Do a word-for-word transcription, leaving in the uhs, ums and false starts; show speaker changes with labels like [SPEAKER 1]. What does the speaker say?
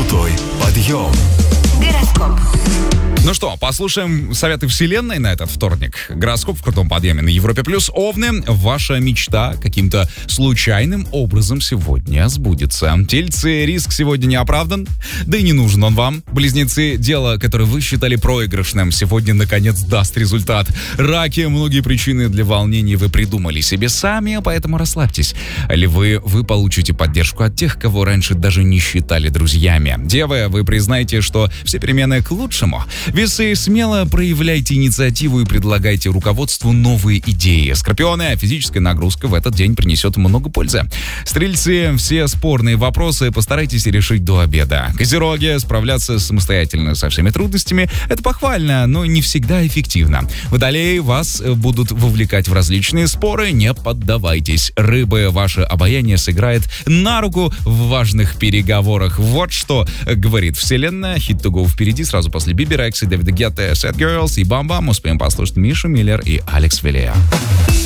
[SPEAKER 1] Крутой подъем.
[SPEAKER 2] Гороскоп.
[SPEAKER 3] Ну что, послушаем советы Вселенной на этот вторник. Гороскоп в крутом подъеме на Европе+. Овны, ваша мечта каким-то случайным образом сегодня сбудется. Тельцы, риск сегодня не оправдан, да и не нужен он вам. Близнецы, дело, которое вы считали проигрышным, сегодня наконец даст результат. Раки, многие причины для волнений вы придумали себе сами, поэтому расслабьтесь. Львы, вы получите поддержку от тех, кого раньше даже не считали друзьями. Девы, вы признаете, что все перемены к лучшему. Весы, смело проявляйте инициативу и предлагайте руководству новые идеи. Скорпионы, физическая нагрузка в этот день принесет много пользы. Стрельцы, все спорные вопросы постарайтесь решить до обеда. Козероги, справляться самостоятельно со всеми трудностями – это похвально, но не всегда эффективно. Водолеи, вас будут вовлекать в различные споры, не поддавайтесь. Рыбы, ваше обаяние сыграет на руку в важных переговорах. Вот что говорит Вселенная. Hit to go впереди, сразу после Биби Рекса, Дэвида Гетты, Sad Girls и Бам Бам. Успеем послушать Мишу Миллер и Алекс Вилея.